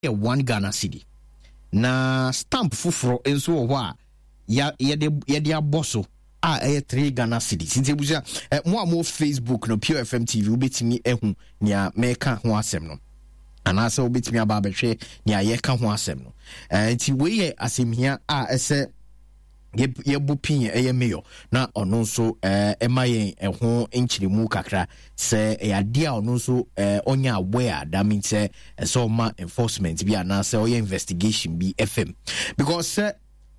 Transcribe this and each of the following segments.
1 Ghana cedi. Na stamp fufuro enso wo a yede aboso a 3 Ghana cedi. Since ebuja mo Facebook no Pure FM TV ubetimi ehu nia meka ho asem no. Anasa ubetimi aba abehwe nia yeka ho asem no. Nti we ye asem hia a ese ye bupin ye meyo na ono nso emayen ho enchirimu kakra se ade a ono nso onya aware that means so ma enforcement bi anasa oye investigation bi FM because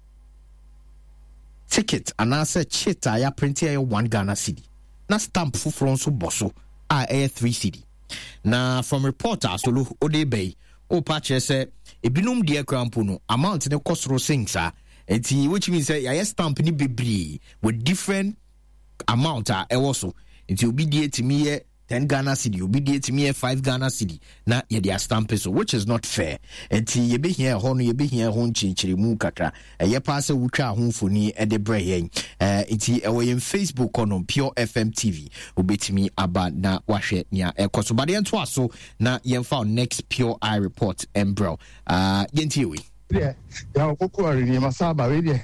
ticket anasa chita ya print ya 1 Ghana cedi na stamp fufuro nso boso a 3 cedi na from reporters to odebey o patch say ebinum de krampo no amount ne kosoro singsa. Which means I stamp ni bebree with different amount also. It will be dear to me 10 Ghana cedi, will be dear to me 5 Ghana cedi. Na ye dia stamp so, which is not fair. And ye be here hon, ye be here hon chinchiri mu kakra. Ye pass a wucha hon funi e de brain. Iti away in Facebook on Pure FM TV. Ubetimi aba na washe nya ekoso. But the so na ye found next Pure Eye report embro. Yentiwi. Yeah, already Masaba radio.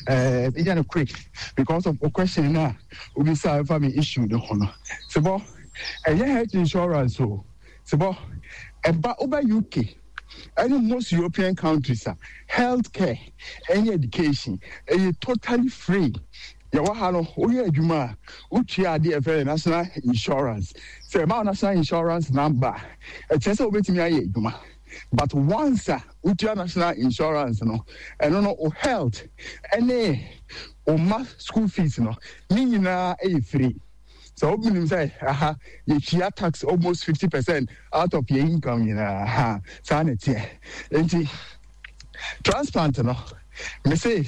Quick because of a question now. We be solve for me issue the honor. So, health insurance so. So, about over UK, any most European countries are healthcare, any education, totally free. Yawahano, Oya Juma, Uchia DFL National Insurance. So about national insurance number. A chance of waiting me Juma. But once with your national insurance, and health, any school fees, meaning free. So opening say, you tax almost 50% out of your income in sanity. And transplant, me say,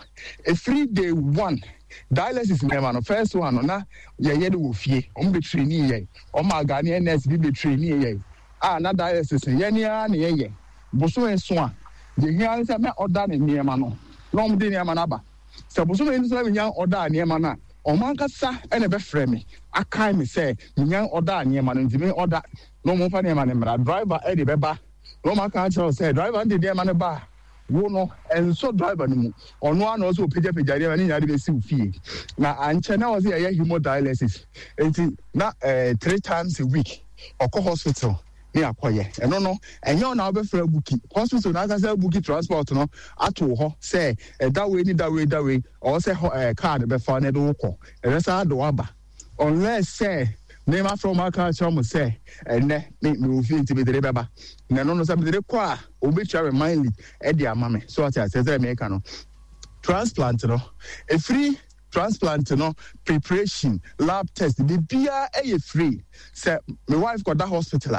a free day one. Dialysis never first one, na ye do fie, be trainee, my Ghanaian nurse be trainee. Na dialysis yenia na ye boso enso a de hia se me order ne niema no no de niema na ba se boso me nso me nya order niema na o man kasa ene be frɛ me akai me se me nya order niema no ntimi order no mo fa niema ne mra driver e de be ba no man kan tell say driver de niema ne ba wo no enso driver no mu ono ana o so peja niema ne nya de be si fie na anche na o se ye hemodialysis enti na 3 times a week oko hospital ni akoye eno no enyo na obefra buki hospital na aka buki transport no ato ho say that way or say card be fa na do ko eresa do aba unless say name from our culture mo say ene me ofi nti be beba na no say be kwa obetua remindly e dia ama me so ati say me ka no transplant no a free transplant preparation lab test the bia free say my wife got that hospital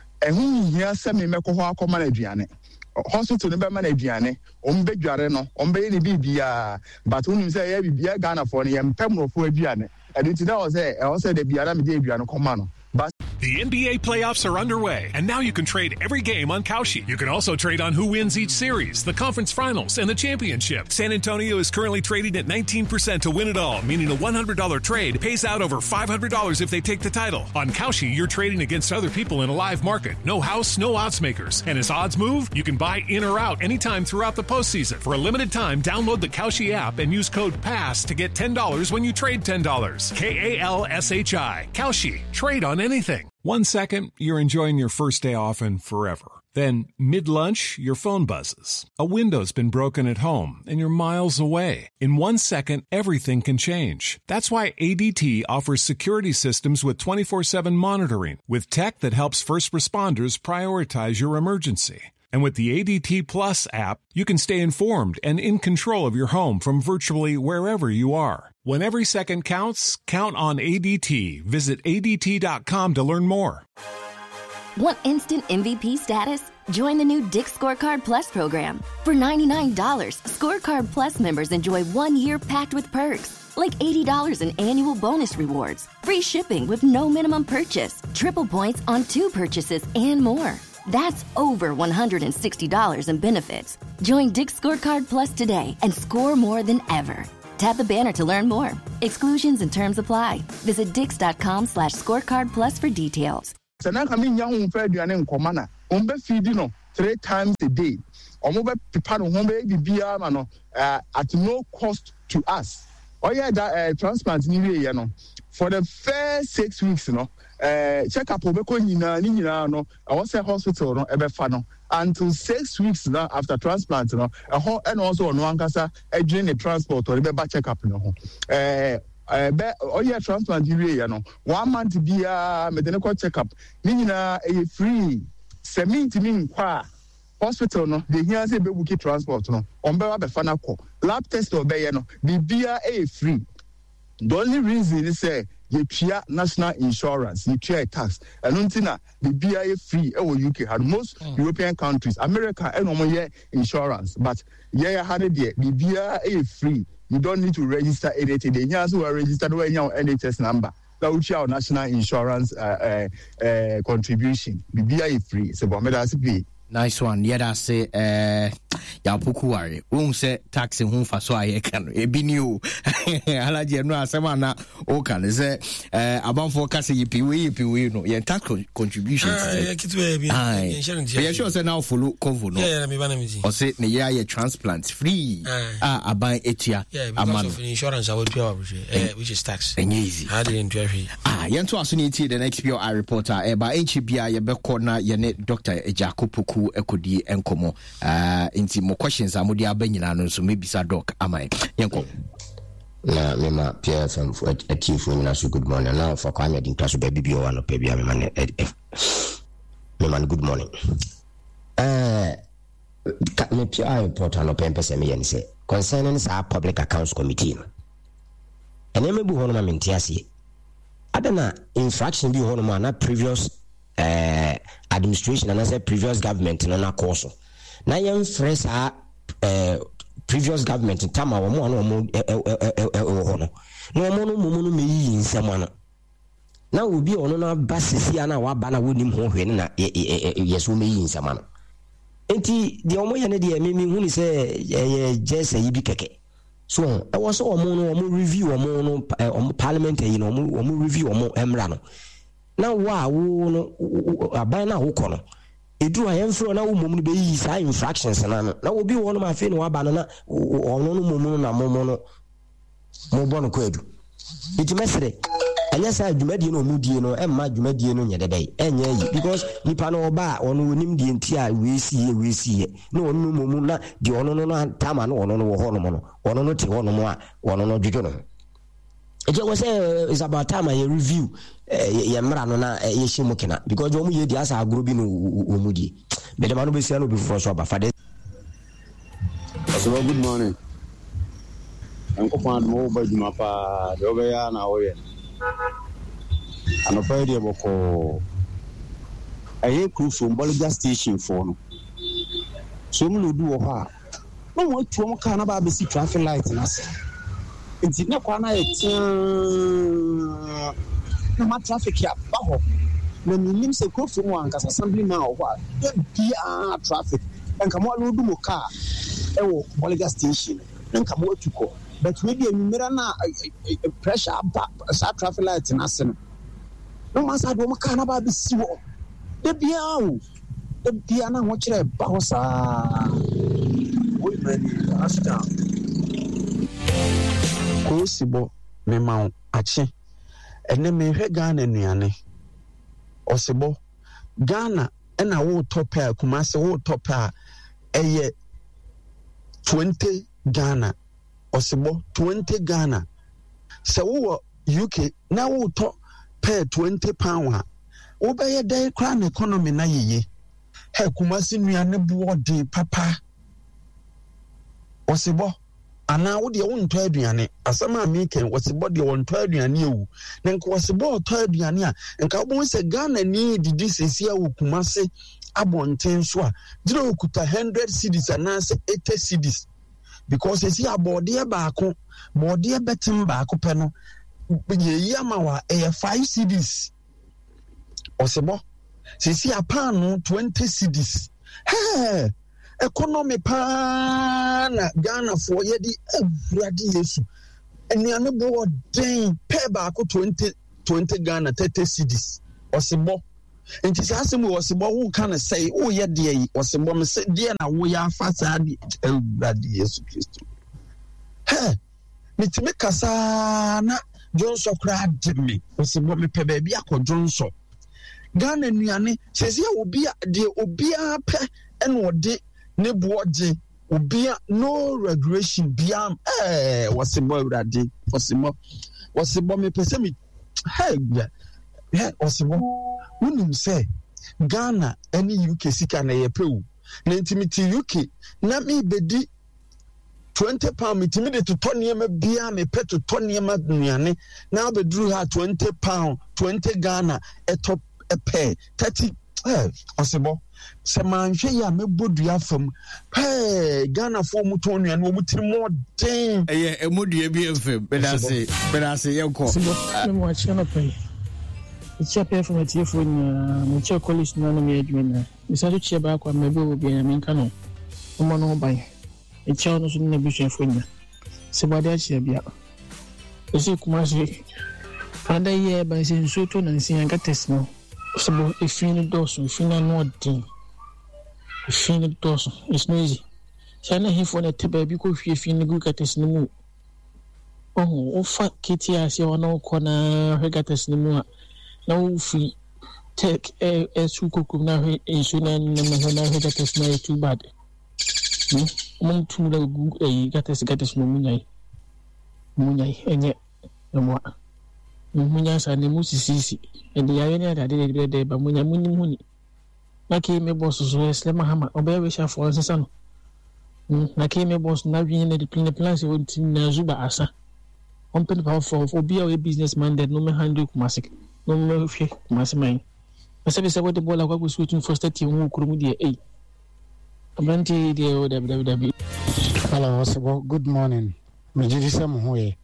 ehun hia say me meko ho akoma na aduane hospital ne be ma na aduane ombe dware no ombe ni bibia but unim say ya bibia Ghana for ne yempemro fo aduane and it that was say the biara me dey aduane koma no. But the NBA playoffs are underway, and now you can trade every game on Kalshi. You can also trade on who wins each series, the conference finals, and the championship. San Antonio is currently trading at 19% to win it all, meaning a $100 trade pays out over $500 if they take the title. On Kalshi, you're trading against other people in a live market. No house, no odds makers. And as odds move, you can buy in or out anytime throughout the postseason. For a limited time, download the Kalshi app and use code PASS to get $10 when you trade $10. KALSHI. Kalshi. Trade on anything. 1 second, you're enjoying your first day off and forever. Then, mid-lunch, your phone buzzes. A window's been broken at home and you're miles away. In 1 second, everything can change. That's why ADT offers security systems with 24/7 monitoring, with tech that helps first responders prioritize your emergency. And with the ADT Plus app, you can stay informed and in control of your home from virtually wherever you are. When every second counts, count on ADT. Visit ADT.com to learn more. Want instant MVP status? Join the new Dick's Scorecard Plus program. For $99, Scorecard Plus members enjoy 1 year packed with perks, like $80 in annual bonus rewards, free shipping with no minimum purchase, triple points on 2 purchases, and more. That's over $160 in benefits. Join Dick's Scorecard Plus today and score more than ever. Tap the banner to learn more. Exclusions and terms apply. Visit Dix.com/scorecard plus for details. Sana kami nya ho fa aduane nkomana. Ombe feed no. 3 times a day. Omobe pipa no home bibia ma no at no cost to us. Oh yeah, that transplant ni we no. For the first 6 weeks, check up obeko nyina no. I was a hospital no ebefa no until 6 weeks now after transplant no. And also no ankasa during the transport or ebe check up no. Transplant you no 1 month bia me dey check up. Ni nyina free. Semi to me kwa hospital no they hear say be book transport no. Ombe be fa na ko. Lab test obey no. The bia free. The only reason is say you pay national insurance, you pay tax. And until the BIA free UK had most European countries, America and normal insurance. But had it the BIA free. You don't need to register anything. The years who are registered with your NHS number. That would your national insurance contribution. The BIA free. So nice one. Yeah, that's say Yapukuari. Won't say tax in home for so I can be new. Alaji no asemana o can say about forecast yipi no your tax contributions. Yeah, sure say now follow cover no. Yeah, me banamizi. Or say ne ya transplant free. Aban etia. Yeah, because of insurance I would pay which is tax. Easy. How did you yento asuniti the next POI reporter ba HBI ye be corner ye ne Dr. Ejakopuku ekodi enkomo inti mo questions amodi abanyina no so mebisa doc amai yenko na mema PFM atifu na so good morning now for kwanya din taso baby bi o wa no pe bia mema good morning me PI reporter no pempe se me yen say concerning sa public accounts committee ene mebu hono ma mentiase adana infraction bi hono ma na previous administration and as a previous government na course na yen fresh previous government tama wo mo no hono no meyi nsema na obi ono na basisi ana wa ba na wonim ho hwe na yeso meyi nsema no enti de omo ye ne de memi hu ni se jese yi bi keke so e wo so omo review omo parliament yi no omo review omo emra no na wa wo no aban na wo kono edu ayemfro na wo mom no be yi sa infractions na obi wo no ma fe no wa ba no na ono no mom na mom no mo bono ko edu it mesere anya sa adwumadi no mudie no emma adwumadi no nyededai enya yi because nipa no oba ono wonim die nti a we sie no ono mom na di ono no na tama no ono no wo ho no mo no ono no ti ho no mo a ono no dwedwo no it was is about time I review yemra no na yeshimukina because omu ye dia sa agro bi no omudi be de manu be sia no be for so ba fade. So good morning. Enko pan mo ba juma pa de obeya na oye ano pa de boko aye crew from Bolga station for no so mu do wo ha no mo tuo mo ka na ba be si traffic light na se enti na kwa na na ma traffic ya ba ho na minim se crew from wan kasa assembly man o ha be traffic enka mo lo du mo car e wo Bolga station enka mo tuko but maybe a mirror na pressure sa traffic light na se no ma sa do mo ka na ba be si wo de bia na ho kire ba ho sa wo mani asta ko sibo me ma ache ene me hwe Ghana nuane osibo Ghana ena wo top a kuma se wo top a eye 20 Ghana osibo 20 Ghana se wo UK na wo to pay 20 pound a wo be ye dey kra na economy na yeye he kuma se nuane bo de papa osibo ana wo de wo ntɔ aduane asama meken osibo de wo ntɔ aduane ewu na nka osibo ɔtɔ aduane a nka wo se Ghana ni didi sesi a wo kuma se abonten so a dire okuta 100 cedis ana se 80 cedis because sesi abode baako bode betim baako pɛ no ye yama wa 5 cedis osibo sesi apano 20 cedis hey economy pa na Ghana for yedi everyadi yesu eniane bo den pay baako 20 Ghana 30 cedis osibo nti saa asɛm wɔ Ɔsebɔ wo ka no sɛ woyɛ deɛ yi Ɔsebɔ me sɛ deɛ na woyɛ afa saa de Awurade Yesu Kristo metime kasa na Johnson kura de me Ɔsebɔ mepɛ baabi akɔ Johnson Ghana nuane sɛsɛ obia de obia pɛ ɛna ɔde ne boɔgye obia no regulation bia Ɔsebɔ Awurade Ɔsebɔ mepɛ sɛ me Ɔsebɔ wonim sɛ Ghana ɛne UK sika na yɛpɛ wo na intimity UK na me bedi 20 pound mitimi de totɔ nneɛma bia mepɛ totɔ nneɛma nuane na abɛduru ha 20 pound 20 Ghana ɛtɔ ɛpɛ 30 Ɔsebɔ sɛ manhwɛ yi a mɛbɔ dua fam Ghana fo mu tɔn nuane wo mu tiri mɔden ɛyɛ ɛmodua bi mfam bedase yɛnkɔ mo akyɛ no pɛ it's a pair from a tear for me check college none me adwena misa to chia ba kwa mebe obi na menka no mo no ban e chia no so na bi hwɛ fonya se bade achia bia e se kuma se ada ye ba se nso to na nsia nka test no so bo e fin do so fin na no din e fin do so it's no easy say na hifo na te ba bi ko hwie fin gu ka test no mu o fa kiti ase wono ko na hwe ka test no mu na ufi take su kokum na he insuna na mahona he that is not too bad mun tu da gates no munyai enye mo munya sa ne musisi e de yawe ne da de ba munya muni na ke me boss so esle mahama oba we sha for sensa no na ke me boss na wi ne de plan se won tin na zuba asa on pen power for obi a businessman that no me handle kumasik no me hwe kumasimai asabe sabo de bola kwa switching for start you kurumu de abranti de www hello Ɔsebɔ good morning me jidi sam ho ye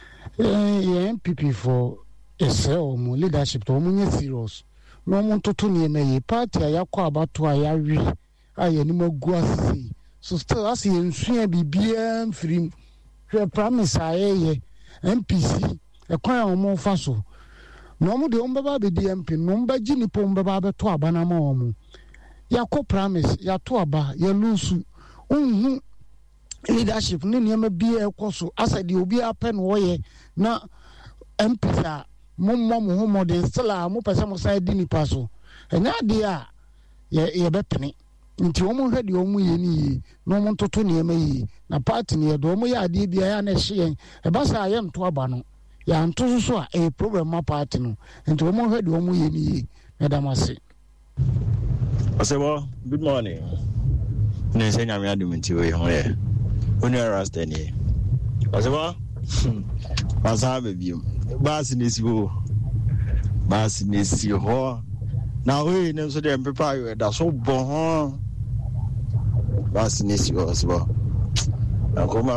MPP for SL mo leadership to mo nye serious no mo toto ne na ye party a yakɔ abato a yawi a ye ni magu asisi so still as ye nsua bibia mfiri hwe promise a ye MPC ekwan a mo fa so no mo de ombaba be DMP no mbaji ni po ombaba be to aba na ma omo yakɔ promise ya to aba ya lusu unhu leadership ne niam bia ekoso asa de obi apɛ no woye na MPC mommo mo ho modern still a mo pese mo side ni paso enya de a ye bepene nti omo hwɛ de omo ye ni no mo toto niam yi na party ne do omo ya ade bia ya na hye e ba sa ye nto aba no ya nto so a e problem ma party no nti omo hwɛ de omo ye ni medamase Ɔsebɔ good morning ne se nyame adumenti we ho ye oni arrest ni Ɔsebɔ pasa bebium bas ni si ho na we ne so de mpepa yo da so bo ho bas ni si Ɔsebɔ akoma